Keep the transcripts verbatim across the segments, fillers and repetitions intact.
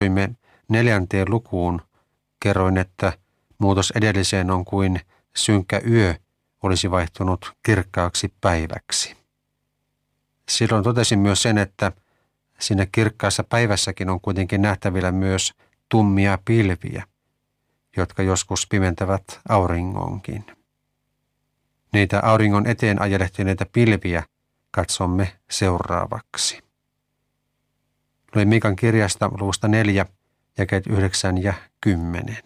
tutustuimme neljänteen lukuun, kerroin, että muutos edelliseen on kuin synkkä yö olisi vaihtunut kirkkaaksi päiväksi. Silloin totesin myös sen, että siinä kirkkaassa päivässäkin on kuitenkin nähtävillä myös tummia pilviä, jotka joskus pimentävät auringonkin. Niitä auringon eteen ajelehtineitä pilviä katsomme seuraavaksi. Luen Miikan kirjasta luvusta neljä, jakeet yhdeksän ja kymmenen.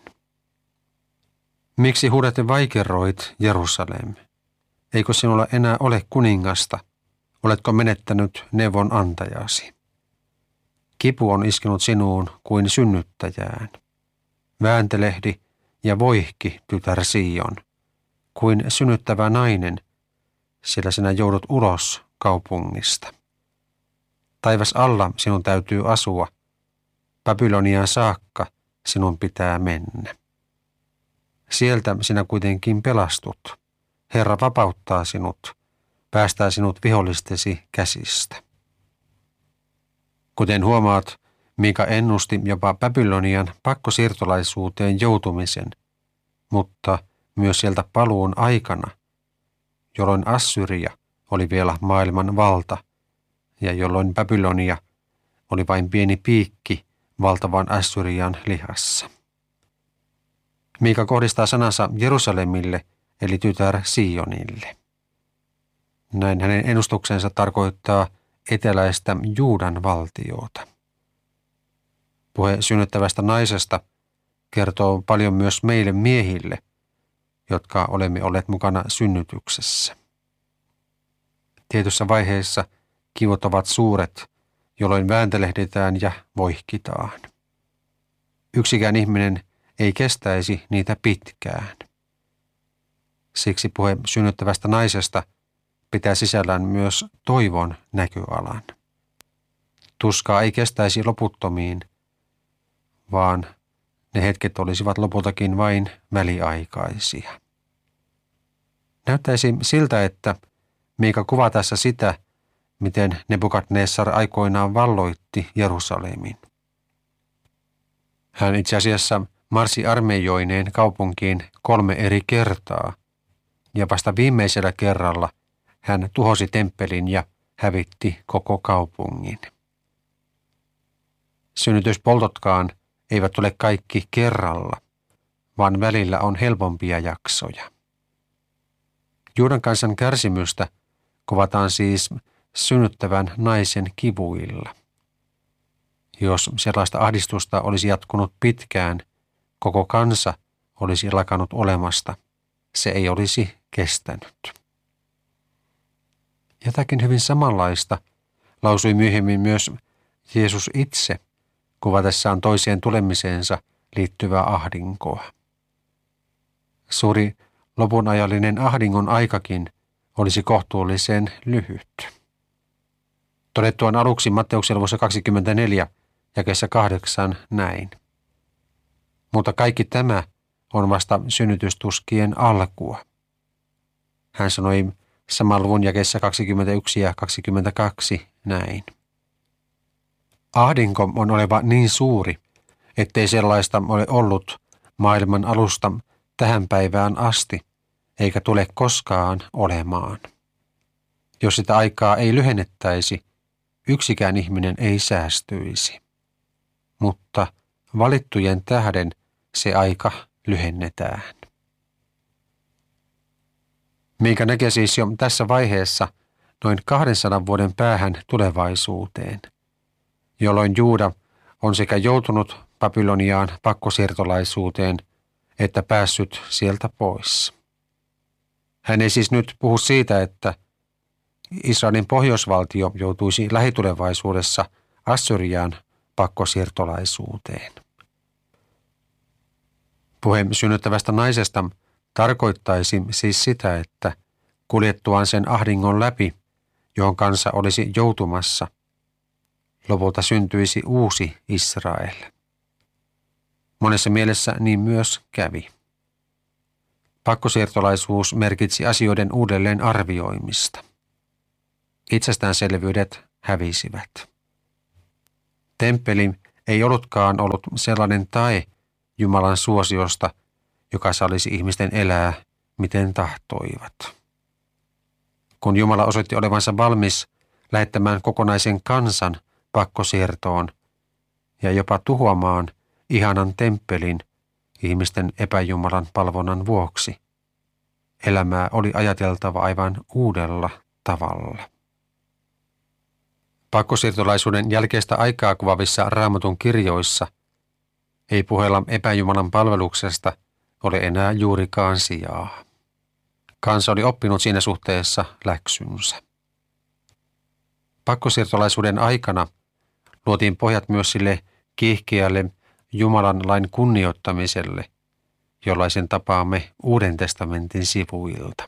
Miksi huudat ja vaikeroit, Jerusalem? Eikö sinulla enää ole kuningasta? Oletko menettänyt neuvon antajasi? Kipu on iskenut sinuun kuin synnyttäjään. Vääntelehdi ja voihki, tytär Sion, kuin synnyttävä nainen, sillä sinä joudut ulos kaupungista. Taivas alla sinun täytyy asua, Babyloniaan saakka sinun pitää mennä. Sieltä sinä kuitenkin pelastut. Herra vapauttaa sinut, päästää sinut vihollistesi käsistä. Kuten huomaat, Miika ennusti jopa Babylonian pakkosiirtolaisuuteen joutumisen, mutta myös sieltä paluun aikana, jolloin Assyria oli vielä maailman valta ja jolloin Babylonia oli vain pieni piikki valtavan Assyrian lihassa. Miika kohdistaa sanansa Jerusalemille eli tytär Sionille. Näin hänen ennustuksensa tarkoittaa eteläistä Juudan valtiota. Puhe synnyttävästä naisesta kertoo paljon myös meille miehille, jotka olemme olleet mukana synnytyksessä. Tietyssä vaiheessa kivut ovat suuret, jolloin vääntelehditään ja voihkitaan. Yksikään ihminen ei kestäisi niitä pitkään. Siksi puhe synnyttävästä naisesta pitää sisällään myös toivon näköalan. Tuskaa ei kestäisi loputtomiin, vaan ne hetket olisivat lopultakin vain väliaikaisia. Näyttäisi siltä, että Miika kuvaa tässä sitä, miten Nebukadnessar aikoinaan valloitti Jerusalemin. Hän itse asiassa marssi armeijoineen kaupunkiin kolme eri kertaa, ja vasta viimeisellä kerralla hän tuhosi temppelin ja hävitti koko kaupungin. Synnytyspoltotkaan eivät ole kaikki kerralla, vaan välillä on helpompia jaksoja. Juudan kansan kärsimystä kuvataan siis synnyttävän naisen kivuilla. Jos sellaista ahdistusta olisi jatkunut pitkään, koko kansa olisi lakannut olemasta. Se ei olisi kestänyt. Jotakin hyvin samanlaista lausui myöhemmin myös Jeesus itse kuvatessaan toiseen tulemiseensa liittyvää ahdinkoa. Suuri lopunajallinen ahdingon aikakin olisi kohtuullisen lyhyt. Todettu on aluksi Matteuksen luvussa kaksikymmentäneljä, jakeessa kahdeksan näin. Mutta kaikki tämä on vasta synnytystuskien alkua. Hän sanoi saman luvun jakeessa kaksikymmentäyksi ja kaksikymmentäkaksi näin. Ahdinko on oleva niin suuri, ettei sellaista ole ollut maailman alusta tähän päivään asti, eikä tule koskaan olemaan. Jos sitä aikaa ei lyhennettäisi, yksikään ihminen ei säästyisi. Mutta valittujen tähden se aika lyhennetään. Miika näkee siis jo tässä vaiheessa noin kahdensadan vuoden päähän tulevaisuuteen, jolloin Juuda on sekä joutunut Babyloniaan pakkosiirtolaisuuteen että päässyt sieltä pois. Hän ei siis nyt puhu siitä, että Israelin pohjoisvaltio joutuisi lähitulevaisuudessa Assyriaan pakkosiirtolaisuuteen. Puhe synnyttävästä naisesta tarkoittaisi siis sitä, että kuljettuaan sen ahdingon läpi, johon kansa olisi joutumassa, lopulta syntyisi uusi Israel. Monessa mielessä niin myös kävi. Pakkosiirtolaisuus merkitsi asioiden uudelleen arvioimista. Itsestäänselvyydet hävisivät. Temppeli ei ollutkaan ollut sellainen tae Jumalan suosiosta, joka sallisi ihmisten elää, miten tahtoivat. Kun Jumala osoitti olevansa valmis lähettämään kokonaisen kansan pakkosiirtoon ja jopa tuhoamaan ihanan temppelin ihmisten epäjumalan palvonnan vuoksi, elämää oli ajateltava aivan uudella tavalla. Pakkosiirtolaisuuden jälkeistä aikaa kuvaavissa Raamatun kirjoissa ei puheella epäjumalan palveluksesta ole enää juurikaan sijaa. Kansa oli oppinut siinä suhteessa läksynsä. Pakkosiirtolaisuuden aikana luotiin pohjat myös sille kiihkeälle Jumalan lain kunnioittamiselle, jollaisen tapaamme Uuden testamentin sivuilta.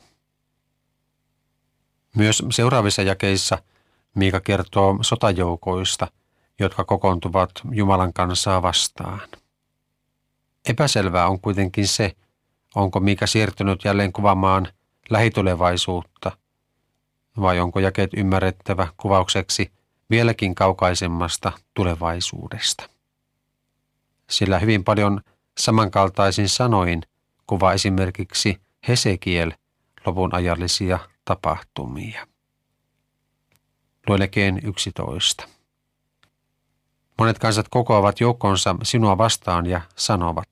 Myös seuraavissa jakeissa Miika kertoo sotajoukoista, jotka kokoontuvat Jumalan kansaa vastaan. Epäselvää on kuitenkin se, onko Miika siirtynyt jälleen kuvaamaan lähitulevaisuutta, vai onko jakeet ymmärrettävä kuvaukseksi vieläkin kaukaisemmasta tulevaisuudesta. Sillä hyvin paljon samankaltaisin sanoin kuvaa esimerkiksi Hesekiel lopun ajallisia tapahtumia. Luen jakeen yksitoista. Monet kansat kokoavat joukkonsa sinua vastaan ja sanovat: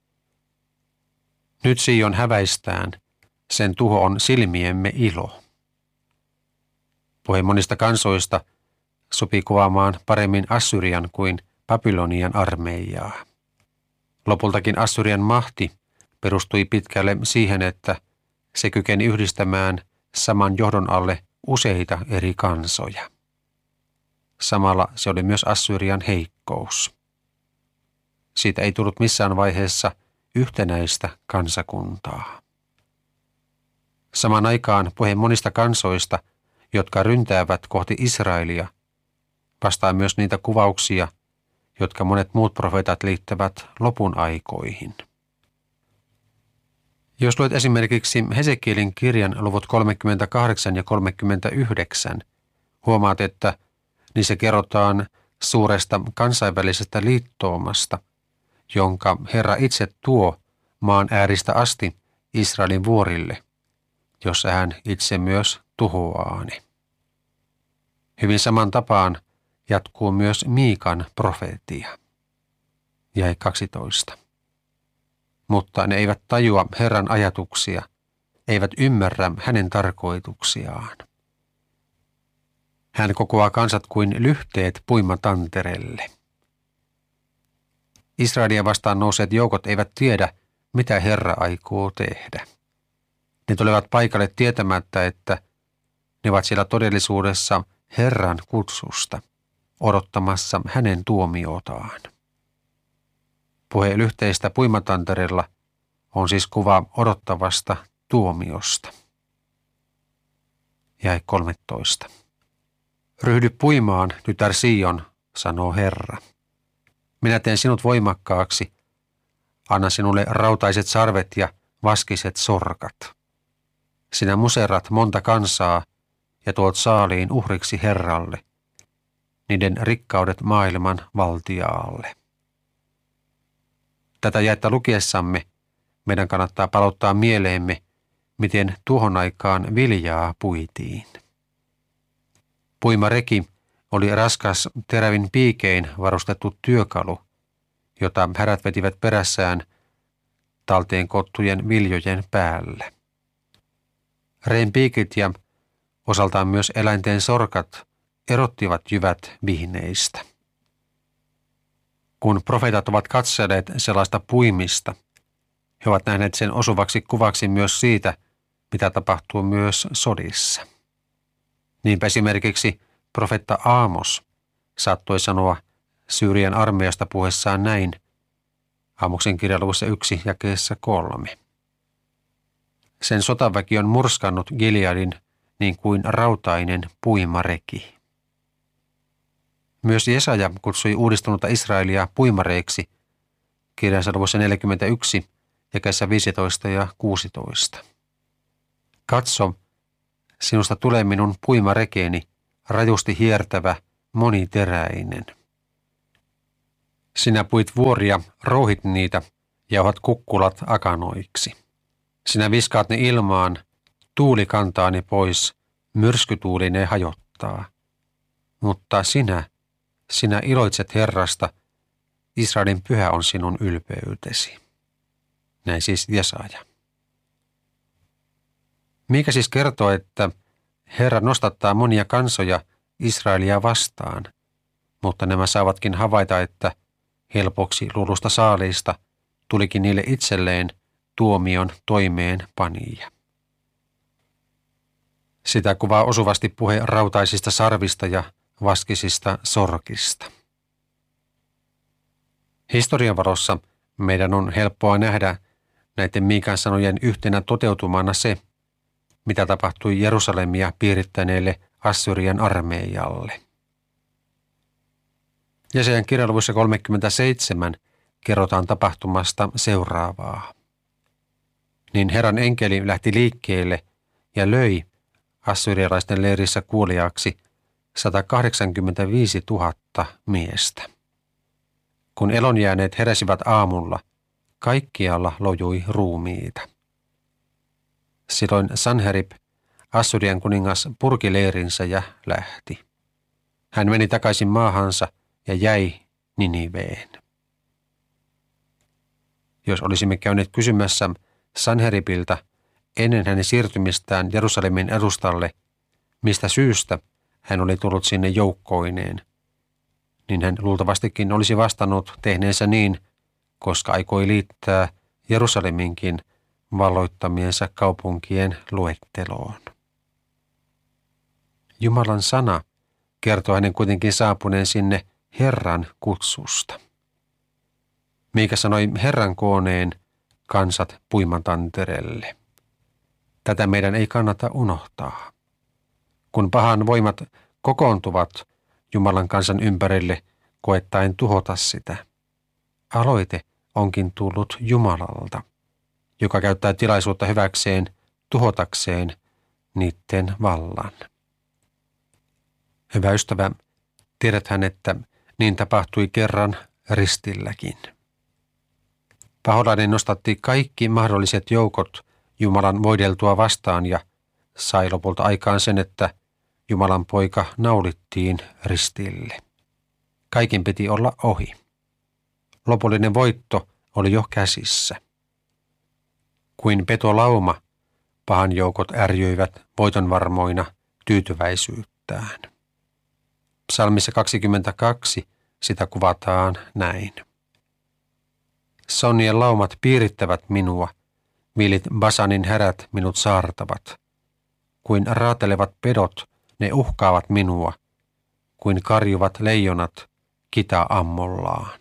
nyt Sion häväistään, sen tuho on silmiemme ilo. Puhe monista kansoista sopii kuvaamaan paremmin Assyrian kuin Babylonian armeijaa. Lopultakin Assyrian mahti perustui pitkälle siihen, että se kykeni yhdistämään saman johdon alle useita eri kansoja. Samalla se oli myös Assyrian heikkous. Siitä ei tullut missään vaiheessa yhtenäistä kansakuntaa. Samaan aikaan puhe monista kansoista, jotka ryntäävät kohti Israelia, vastaa myös niitä kuvauksia, jotka monet muut profeetat liittävät lopun aikoihin. Jos luet esimerkiksi Hesekielin kirjan luvut kolmekymmentäkahdeksan ja kolmekymmentäyhdeksän, huomaat, että niissä kerrotaan suuresta kansainvälisestä liittoumasta, jonka Herra itse tuo maan ääristä asti Israelin vuorille, jossa hän itse myös tuhoaa ne. Hyvin saman tapaan jatkuu myös Miikan profeetia. Jae kaksitoista. Mutta ne eivät tajua Herran ajatuksia, eivät ymmärrä hänen tarkoituksiaan. Hän kokoaa kansat kuin lyhteet puimatanterelle. Israelia vastaan nousseet joukot eivät tiedä, mitä Herra aikoo tehdä. Ne tulevat paikalle tietämättä, että ne ovat siellä todellisuudessa Herran kutsusta, odottamassa hänen tuomiotaan. Puhe lyhteistä puimatantereella on siis kuva odottavasta tuomiosta. Jae kolmetoista. Ryhdy puimaan, tytär Sion, sanoo Herra. Minä teen sinut voimakkaaksi, anna sinulle rautaiset sarvet ja vaskiset sorkat. Sinä muserat monta kansaa ja tuot saaliin uhriksi Herralle, niiden rikkaudet maailman valtiaalle. Tätä jaetta lukiessamme meidän kannattaa palauttaa mieleemme, miten tuohon aikaan viljaa puitiin. Puimareki oli raskas terävin piikein varustettu työkalu, jota härät vetivät perässään talteen koottujen viljojen päälle. Reen piikit ja osaltaan myös eläinten sorkat erottivat jyvät vihneistä. Kun profeetat ovat katselleet sellaista puimista, he ovat nähneet sen osuvaksi kuvaksi myös siitä, mitä tapahtuu myös sodissa. Niinpä esimerkiksi profetta Aamos saattoi sanoa Syyrian armeijasta puheessaan näin Aamoksen kirjan luvussa yksi jakeessa kolme. Sen sotaväki on murskannut Gileadin niin kuin rautainen puimareki. Myös Jesaja kutsui uudistunutta Israelia puimareiksi kirjansa luvussa neljäkymmentäyksi jakeessa viisitoista ja kuusitoista. Katso, sinusta tulee minun puimarekeeni, rajusti hiertävä, moniteräinen. Sinä puit vuoria, rouhit niitä, jauhat kukkulat akanoiksi. Sinä viskaat ne ilmaan, tuuli kantaa ne pois, myrskytuuli ne hajottaa. Mutta sinä, sinä iloitset Herrasta, Israelin pyhä on sinun ylpeytesi. Näin siis Jesaja. Miika siis kertoo, että Herra nostattaa monia kansoja Israelia vastaan, mutta nämä saavatkin havaita, että helpoksi luulusta saaliista tulikin niille itselleen tuomion toimeen panija. Sitä kuvaa osuvasti puhe rautaisista sarvista ja vaskisista sorkista. Historian valossa meidän on helppoa nähdä näiden Miikan sanojen yhtenä toteutumana se, mitä tapahtui Jerusalemia piirittäneelle Assyrian armeijalle. Jesajan kirjaluvussa kolmekymmentäseitsemän kerrotaan tapahtumasta seuraavaa. Niin Herran enkeli lähti liikkeelle ja löi assyrialaisten leirissä kuoliaaksi sata kahdeksankymmentäviisituhatta miestä. Kun elonjääneet heräsivät aamulla, kaikkialla lojui ruumiita. Silloin Sanherib, Assyrian kuningas, purki leirinsä ja lähti. Hän meni takaisin maahansa ja jäi Niniveen. Jos olisimme käyneet kysymässä Sanheribiltä ennen hänen siirtymistään Jerusalemin edustalle, mistä syystä hän oli tullut sinne joukkoineen, niin hän luultavastikin olisi vastannut tehneensä niin, koska aikoi liittää Jerusaleminkin valloittamiensa kaupunkien luetteloon. Jumalan sana kertoo hänen kuitenkin saapuneen sinne Herran kutsusta. Miika sanoi Herran kooneen kansat puimatantereelle. Tätä meidän ei kannata unohtaa. Kun pahan voimat kokoontuvat Jumalan kansan ympärille koettaen tuhota sitä, aloite onkin tullut Jumalalta, joka käyttää tilaisuutta hyväkseen tuhotakseen niiden vallan. Hyvä ystävä, tiedäthän, että niin tapahtui kerran ristilläkin. Paholainen nostatti kaikki mahdolliset joukot Jumalan voideltua vastaan ja sai lopulta aikaan sen, että Jumalan poika naulittiin ristille. Kaiken piti olla ohi. Lopullinen voitto oli jo käsissä. Kuin petolauma, pahan joukot ärjöivät voitonvarmoina tyytyväisyyttään. Psalmissa kaksikymmentäkaksi sitä kuvataan näin. Sonnien laumat piirittävät minua, vilit Basanin härät minut saartavat. Kuin raatelevat pedot, ne uhkaavat minua, kuin karjuvat leijonat kita-ammollaan.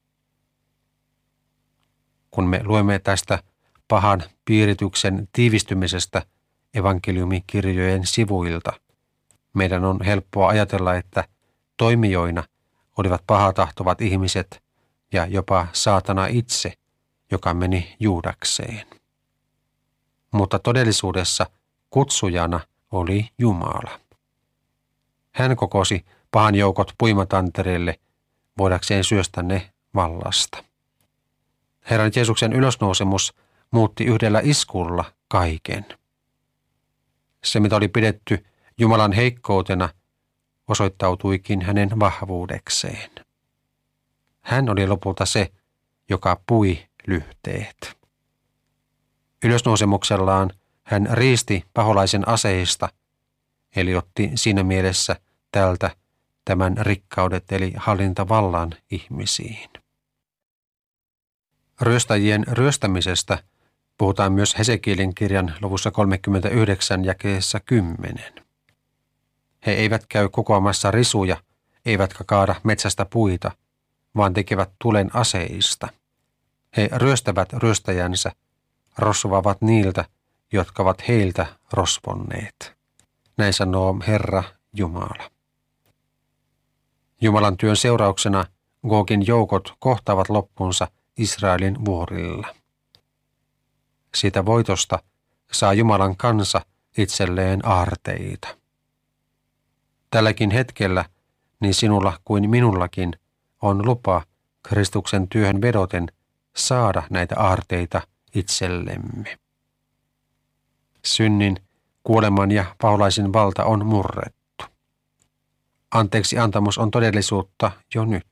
Kun me luemme tästä pahan piirityksen tiivistymisestä evankeliumikirjojen sivuilta, meidän on helppoa ajatella, että toimijoina olivat pahatahtovat ihmiset ja jopa saatana itse, joka meni Juudakseen. Mutta todellisuudessa kutsujana oli Jumala. Hän kokosi pahan joukot puimatantereelle voidakseen syöstä ne vallasta. Herran Jeesuksen ylösnousemus muutti yhdellä iskulla kaiken. Se, mitä oli pidetty Jumalan heikkoutena, osoittautuikin hänen vahvuudekseen. Hän oli lopulta se, joka pui lyhteet. Ylösnousemuksellaan hän riisti paholaisen aseista, eli otti siinä mielessä tältä tämän rikkaudet eli hallintavallan ihmisiin. Ryöstäjien ryöstämisestä puhutaan myös Hesekielin kirjan luvussa kolmekymmentäyhdeksän jakeessa kymmenen. He eivät käy kokoamassa risuja, eivätkä kaada metsästä puita, vaan tekevät tulen aseista. He ryöstävät ryöstäjänsä, rosvoavat niiltä, jotka ovat heiltä rosvonneet. Näin sanoo Herra Jumala. Jumalan työn seurauksena Gogin joukot kohtaavat loppunsa Israelin vuorilla. Siitä voitosta saa Jumalan kansa itselleen aarteita. Tälläkin hetkellä niin sinulla kuin minullakin on lupa Kristuksen työhön vedoten saada näitä aarteita itsellemme. Synnin, kuoleman ja paholaisen valta on murrettu. Anteeksi antamus on todellisuutta jo nyt.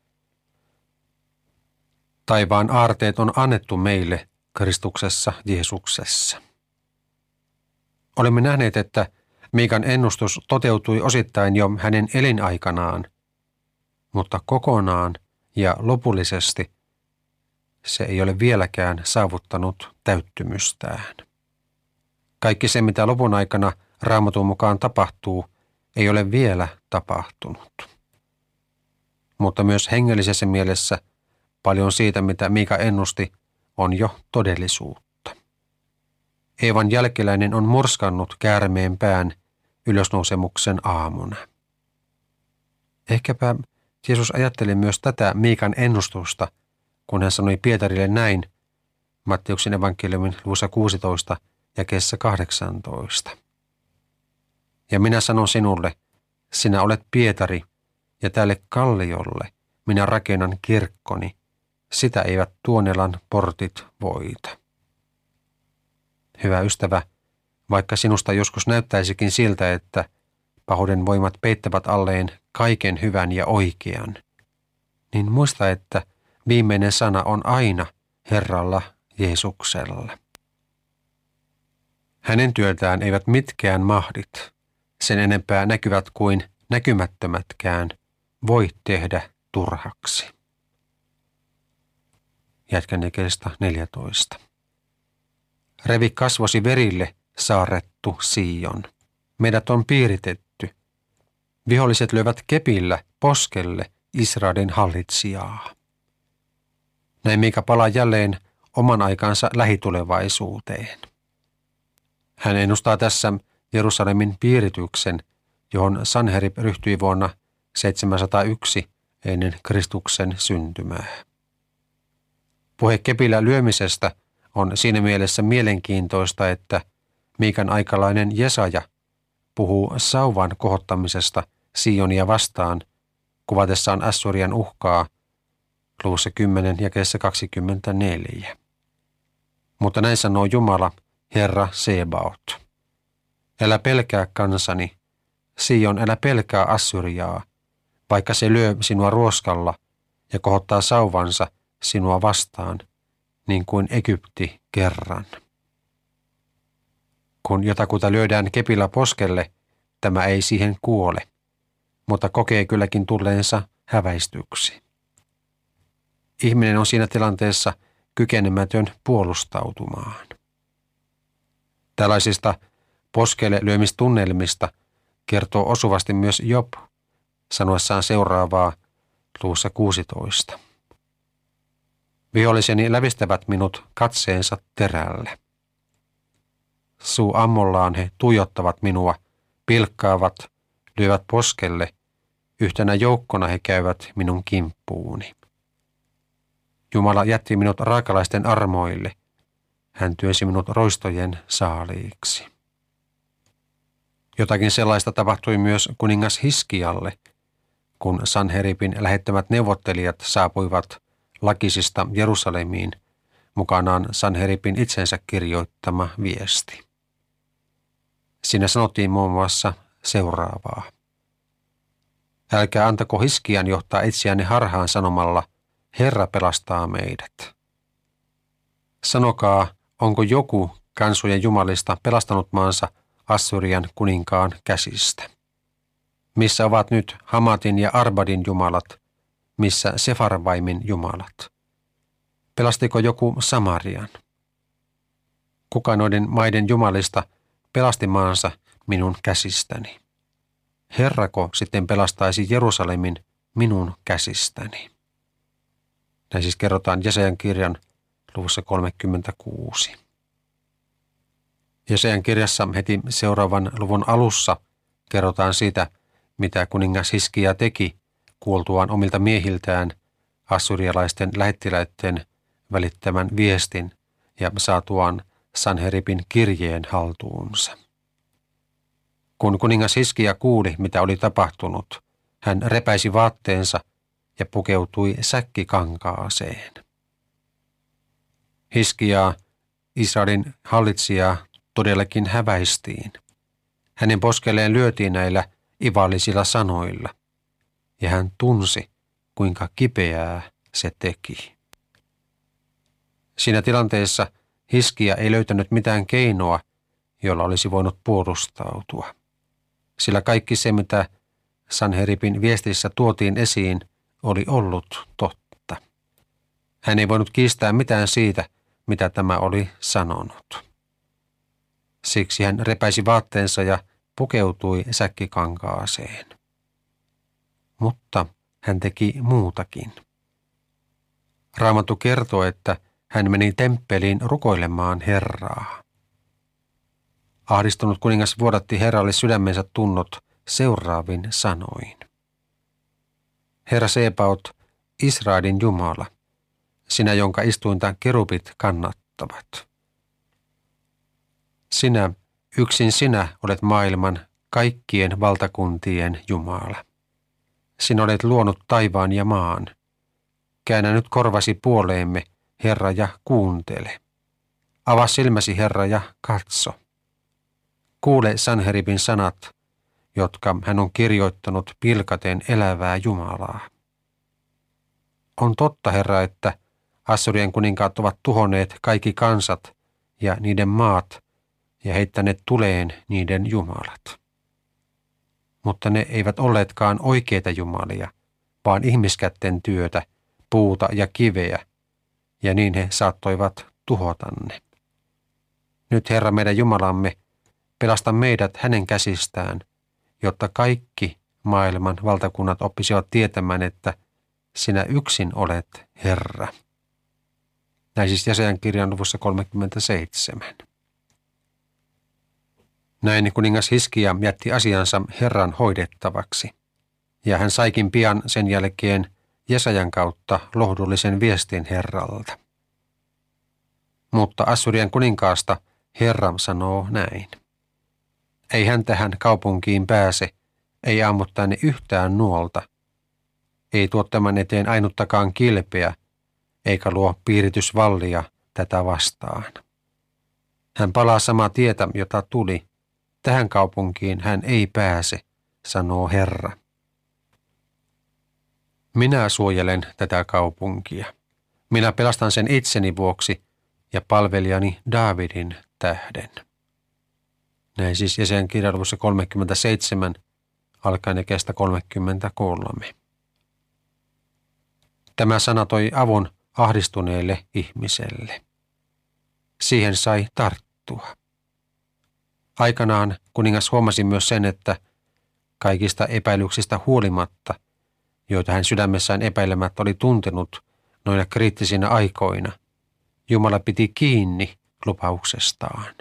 Taivaan aarteet on annettu meille Kristuksessa Jeesuksessa. Olemme nähneet, että Miikan ennustus toteutui osittain jo hänen elinaikanaan, mutta kokonaan ja lopullisesti se ei ole vieläkään saavuttanut täyttymystään. Kaikki se, mitä lopun aikana Raamatun mukaan tapahtuu, ei ole vielä tapahtunut. Mutta myös hengellisessä mielessä paljon siitä, mitä Miika ennusti, on jo todellisuutta. Eevan jälkeläinen on murskannut käärmeen pään ylösnousemuksen aamuna. Ehkäpä Jeesus ajatteli myös tätä Miikan ennustusta, kun hän sanoi Pietarille näin Matteuksen evankeliumin luvussa kuusitoista jakeessa kahdeksantoista. Ja minä sanon sinulle, sinä olet Pietari, ja tälle kalliolle minä rakennan kirkkoni, sitä eivät Tuonelan portit voita. Hyvä ystävä, vaikka sinusta joskus näyttäisikin siltä, että pahuuden voimat peittävät alleen kaiken hyvän ja oikean, niin muista, että viimeinen sana on aina Herralla Jeesuksella. Hänen työtään eivät mitkään mahdit, sen enempää näkyvät kuin näkymättömätkään, voi tehdä turhaksi. Jatkan jakeesta neljätoista. Revi kasvosi verille, saarrettu Sion. Meidät on piiritetty. Viholliset lyövät kepillä poskelle Israelin hallitsijaa. Näin Miika palaa jälleen oman aikansa lähitulevaisuuteen. Hän ennustaa tässä Jerusalemin piirityksen, johon Sanherib ryhtyi vuonna seitsemänsataayksi ennen Kristuksen syntymää. Puhe kepillä lyömisestä on siinä mielessä mielenkiintoista, että Miikan aikalainen Jesaja puhuu sauvan kohottamisesta Sionia vastaan kuvatessaan Assurian uhkaa luvussa kymmenen jakeessa kaksikymmentäneljä. Mutta näin sanoo Jumala, Herra Sebaot. Älä pelkää kansani, Sion, älä pelkää Assyriaa, vaikka se lyö sinua ruoskalla ja kohottaa sauvansa sinua vastaan, niin kuin Egypti kerran. Kun jotakuta lyödään kepillä poskelle, tämä ei siihen kuole, mutta kokee kylläkin tulleensa häväistyksi. Ihminen on siinä tilanteessa kykenemätön puolustautumaan. Tällaisista poskelle lyömistunnelmista kertoo osuvasti myös Job sanoessaan seuraavaa luvussa kuusitoista. Viholliseni lävistävät minut katseensa terällä. Suu ammollaan he tuijottavat minua, pilkkaavat, lyövät poskelle, yhtenä joukkona he käyvät minun kimppuuni. Jumala jätti minut raakalaisten armoille, hän työnsi minut roistojen saaliiksi. Jotakin sellaista tapahtui myös kuningas Hiskialle, kun Sanheribin lähettämät neuvottelijat saapuivat Lakisista Jerusalemiin, mukanaan Sanheribin itsensä kirjoittama viesti. Siinä sanottiin muun muassa seuraavaa. Älkää antako Hiskian johtaa itseänne harhaan sanomalla, Herra pelastaa meidät. Sanokaa, onko joku kansojen jumalista pelastanut maansa Assyrian kuninkaan käsistä? Missä ovat nyt Hamatin ja Arbadin jumalat? Missä Sefarvaimin jumalat? Pelastiko joku Samarian? Kuka noiden maiden jumalista pelasti maansa minun käsistäni? Herrako sitten pelastaisi Jerusalemin minun käsistäni? Näin siis kerrotaan Jesajan kirjan luvussa kolmekymmentäkuusi. Jesajan kirjassa heti seuraavan luvun alussa kerrotaan siitä, mitä kuningas Hiskia teki kuultuaan omilta miehiltään assyrialaisten lähettiläiden välittämän viestin ja saatuaan Sanheribin kirjeen haltuunsa. Kun kuningas Hiskia kuuli, mitä oli tapahtunut, hän repäisi vaatteensa ja pukeutui säkkikankaaseen. Hiskiaa, Israelin hallitsijaa, todellakin häväistiin. Hänen poskelleen lyötiin näillä ivallisilla sanoilla, ja hän tunsi, kuinka kipeää se teki. Siinä tilanteessa Hiskia ei löytänyt mitään keinoa, jolla olisi voinut puolustautua. Sillä kaikki se, mitä Sanheribin viestissä tuotiin esiin, oli ollut totta. Hän ei voinut kiistää mitään siitä, mitä tämä oli sanonut. Siksi hän repäisi vaatteensa ja pukeutui säkkikankaaseen. Mutta hän teki muutakin. Raamattu kertoo, että hän meni temppeliin rukoilemaan Herraa. Ahdistunut kuningas vuodatti Herralle sydämensä tunnot seuraavin sanoin. Herra Sebaot, Israelin Jumala, sinä, jonka istuinta kerubit kannattavat. Sinä, yksin sinä olet maailman kaikkien valtakuntien Jumala. Sinä olet luonut taivaan ja maan. Käännä nyt korvasi puoleemme, Herra, ja kuuntele. Avaa silmäsi, Herra, ja katso. Kuule Sanheribin sanat, jotka hän on kirjoittanut pilkaten elävää Jumalaa. On totta, Herra, että Assyrian kuninkaat ovat tuhonneet kaikki kansat ja niiden maat ja heittäneet tuleen niiden jumalat. Mutta ne eivät olleetkaan oikeita jumalia, vaan ihmiskätten työtä, puuta ja kiveä, ja niin he saattoivat tuhota ne. Nyt, Herra meidän Jumalamme, pelasta meidät hänen käsistään, jotta kaikki maailman valtakunnat oppisivat tietämään, että sinä yksin olet Herra. Näin siis Jesajan kirjan luvussa kolmekymmentäseitsemän. Näin kuningas Hiskia jätti asiansa Herran hoidettavaksi, ja hän saikin pian sen jälkeen Jesajan kautta lohdullisen viestin Herralta. Mutta Assyrian kuninkaasta Herra sanoo näin. Ei hän tähän kaupunkiin pääse, ei ammu tänne yhtään nuolta, ei tuo tämän eteen ainuttakaan kilpeä, eikä luo piiritysvallia tätä vastaan. Hän palaa samaa tietä, jota tuli. Tähän kaupunkiin hän ei pääse, sanoo Herra. Minä suojelen tätä kaupunkia. Minä pelastan sen itseni vuoksi ja palvelijani Daavidin tähden. Näin siis Jesajan kirjan luvussa kolmekymmentäseitsemän, alkaen jakeesta kolmekymmentäkolme. Tämä sana toi avun ahdistuneelle ihmiselle. Siihen sai tarttua. Aikanaan kuningas huomasi myös sen, että kaikista epäilyksistä huolimatta, joita hän sydämessään epäilemättä oli tuntenut noina kriittisinä aikoina, Jumala piti kiinni lupauksestaan.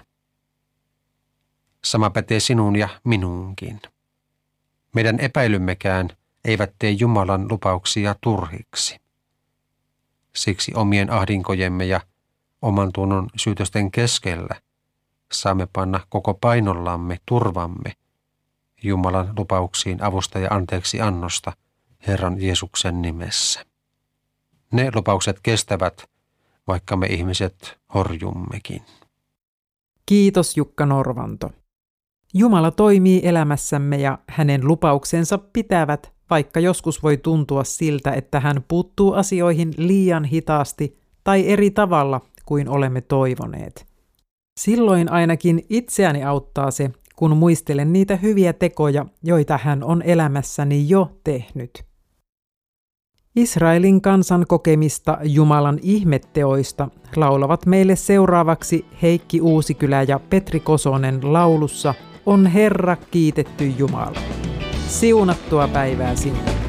Sama pätee sinuun ja minuunkin. Meidän epäilymmekään eivät tee Jumalan lupauksia turhiksi. Siksi omien ahdinkojemme ja oman tunnon syytösten keskellä saamme panna koko painollamme turvamme Jumalan lupauksiin avusta ja anteeksi annosta Herran Jeesuksen nimessä. Ne lupaukset kestävät, vaikka me ihmiset horjummekin. Kiitos Jukka Norvanto. Jumala toimii elämässämme ja hänen lupauksensa pitävät, vaikka joskus voi tuntua siltä, että hän puuttuu asioihin liian hitaasti tai eri tavalla kuin olemme toivoneet. Silloin ainakin itseäni auttaa se, kun muistelen niitä hyviä tekoja, joita hän on elämässäni jo tehnyt. Israelin kansan kokemista Jumalan ihmetteoista laulavat meille seuraavaksi Heikki Uusikylä ja Petri Kosonen laulussa On Herra kiitetty Jumala. Siunattua päivää sinne.